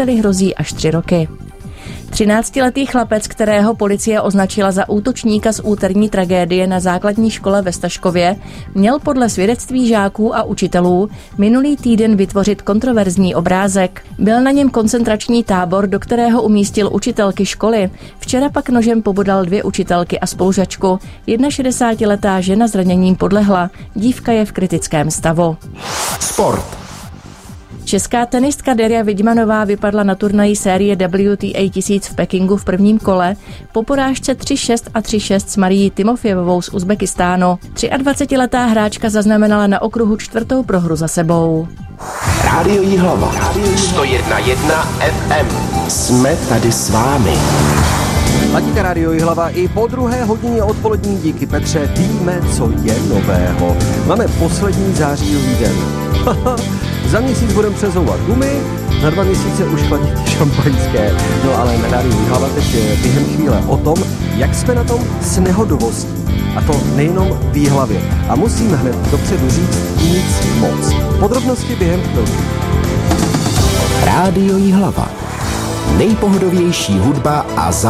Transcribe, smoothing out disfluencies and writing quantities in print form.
pachateli hrozí až 3 roky. 13letý chlapec, kterého policie označila za útočníka z úterní tragédie na základní škole ve Staškově, měl podle svědectví žáků a učitelů minulý týden vytvořit kontroverzní obrázek. Byl na něm koncentrační tábor, do kterého umístil učitelky školy. Včera pak nožem pobodal 2 učitelky a spolužačku. 61letá žena zraněním podlehla. Dívka je v kritickém stavu. Sport. Česká tenistka Darja Vidmanová vypadla na turnaji série WTA 1000 v Pekingu v prvním kole po porážce 3-6 a 3-6 s Marií Timofjevovou z Uzbekistánu. 23letá hráčka zaznamenala na okruhu 4. prohru za sebou. Rádio Jihlava. 101,1 FM. Jsme tady s vámi. Latíka Rádio Jihlava i po 2. hodině odpolední. Díky Petře, víme, co je nového. Máme poslední zářijový den. Za měsíc budeme přezouvat gumy, za 2 měsíce už chladit šampaňské. No ale na Rádiu Jihlava teď během chvíle o tom, jak jsme na tom s nehodovostí. A to nejenom v Jihlavě. A musím hned dopředu říct nic moc. Podrobnosti během chvilky. Rádio Jihlava. Nejpohodovější hudba a